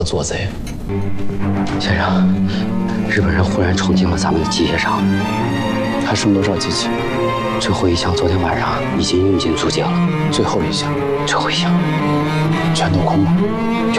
做贼。 先生，日本人忽然冲进了咱们的机械厂， 还剩多少机器？ 最后一项昨天晚上已经运进租界了。 最后一项， 最后一项全都空了。